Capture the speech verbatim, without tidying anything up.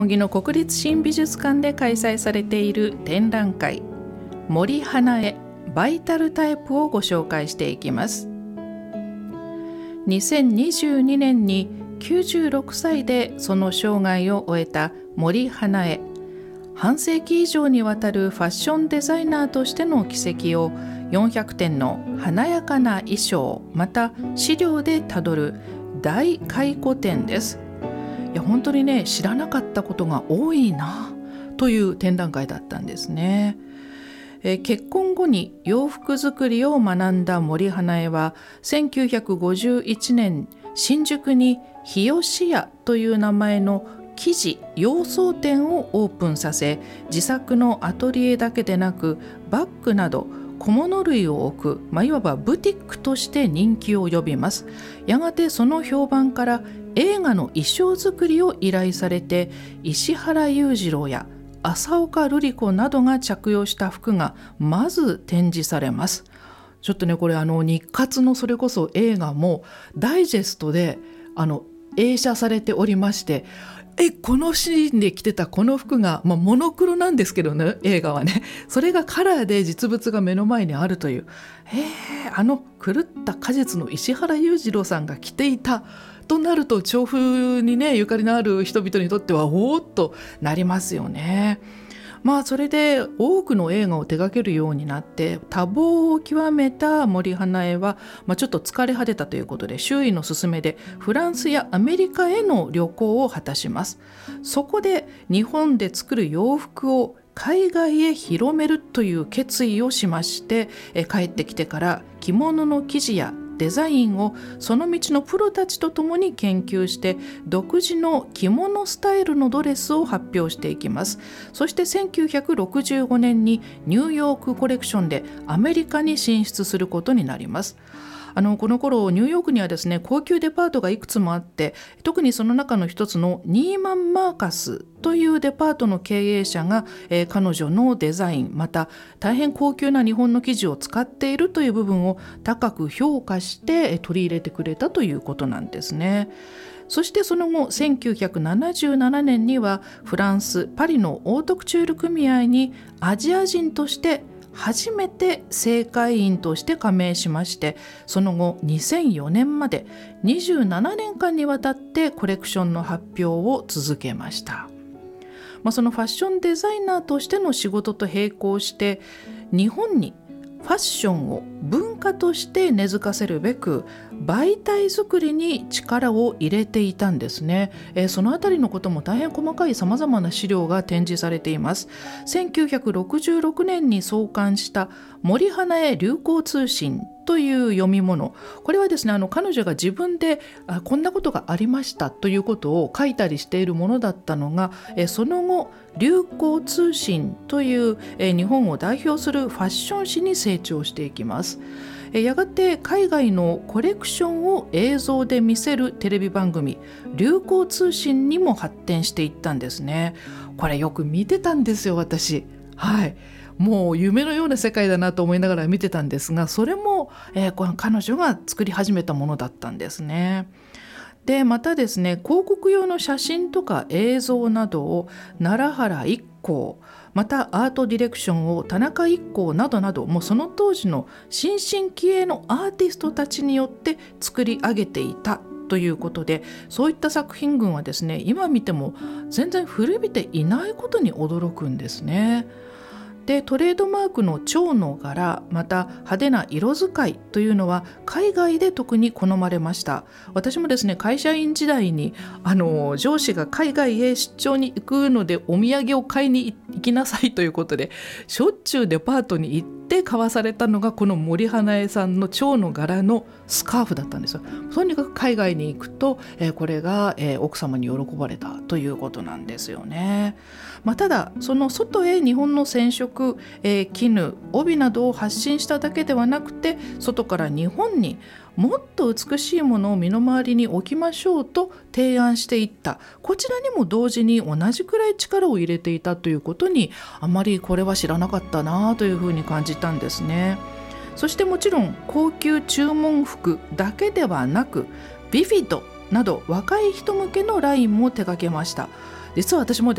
荻の国立新美術館で開催されている展覧会、森英恵バイタルタイプをご紹介していきます。にせんにじゅうにねんにきゅうじゅうろくさいでその生涯を終えた森英恵。半世紀以上にわたるファッションデザイナーとしての軌跡をよんひゃくてんの華やかな衣装また資料でたどる大回顧展です。いや本当にね、知らなかったことが多いなという展覧会だったんですね。えー、結婚後に洋服作りを学んだ森英恵はせんきゅうひゃくごじゅういちねん新宿に日吉屋という名前の生地洋装店をオープンさせ、自作のアトリエだけでなくバッグなど小物類を置く、まあ、いわばブティックとして人気を呼びます。やがてその評判から映画の衣装作りを依頼されて、石原裕次郎や浅岡瑠璃子などが着用した服がまず展示されます。ちょっとねこれあの日活のそれこそ映画もダイジェストであの映写されておりまして、えこのシーンで着てたこの服が、まあ、モノクロなんですけどね、映画はねそれがカラーで実物が目の前にあるという、へーあの狂った果実の石原裕次郎さんが着ていたとなると、調布にねゆかりのある人々にとってはおーっとなりますよね。まあそれで多くの映画を手掛けるようになって多忙を極めた森英恵は、まあ、ちょっと疲れ果てたということで周囲の勧めでフランスやアメリカへの旅行を果たします。そこで日本で作る洋服を海外へ広めるという決意をしまして、え帰ってきてから着物の生地やデザインをその道のプロたちと共に研究して独自の着物スタイルのドレスを発表していきます。そしてせんきゅうひゃくろくじゅうごねんにニューヨークコレクションでアメリカに進出することになります。あのこの頃ニューヨークにはですね高級デパートがいくつもあって、特にその中の一つのニーマン・マーカスというデパートの経営者が、えー、彼女のデザインまた大変高級な日本の生地を使っているという部分を高く評価して取り入れてくれたということなんですね。そしてその後せんきゅうひゃくななじゅうななねんにはフランス・パリのオートクチュール組合にアジア人として初めて正会員として加盟しまして、その後にせんよねんまでにじゅうななねんかんにわたってコレクションの発表を続けました。まあ、そのファッションデザイナーとしての仕事と並行して日本にファッションを文化として根付かせるべく媒体作りに力を入れていたんですね。えー、そのあたりのことも大変細かいさまざまな資料が展示されています。せんきゅうひゃくろくじゅうろくねんに創刊した森英恵流行通信という読み物、これはですねあの彼女が自分であこんなことがありましたということを書いたりしているものだったのが、えその後流行通信というえ日本を代表するファッション誌に成長していきます。やがて海外のコレクションを映像で見せるテレビ番組流行通信にも発展していったんですね。これよく見てたんですよ私。はい、もう夢のような世界だなと思いながら見てたんですが、それも、えー、この彼女が作り始めたものだったんですね。でまたですね広告用の写真とか映像などを奈良原一行、またアートディレクションを田中一行などなど、もうその当時の新進気鋭のアーティストたちによって作り上げていたということで、そういった作品群はですね今見ても全然古びていないことに驚くんですね。でトレードマークの蝶の柄また派手な色使いというのは海外で特に好まれました。私もですね会社員時代にあの上司が海外へ出張に行くのでお土産を買いに行きなさいということでしょっちゅうデパートに行って買わされたのがこの森英恵さんの蝶の柄のスカーフだったんですよ。とにかく海外に行くと、えー、これが、えー、奥様に喜ばれたということなんですよね。まあ、ただその外へ日本の染色、えー、絹帯などを発信しただけではなくて、外から日本にもっと美しいものを身の回りに置きましょうと提案していった。こちらにも同時に同じくらい力を入れていたということに、あまりこれは知らなかったなというふうに感じたんですね。そしてもちろん高級注文服だけではなくビフィドなど若い人向けのラインも手掛けました。 実は私も